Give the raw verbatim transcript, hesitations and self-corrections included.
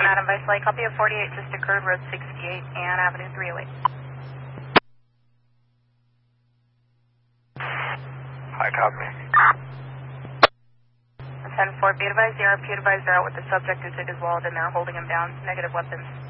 Adam Vice Lake, copy of forty-eight just occurred, road sixty-eight and Avenue three oh eight. Hi, copy. ten four, be advised, the R P advised they're out with the subject who took his wallet and they're holding him down. Negative weapons.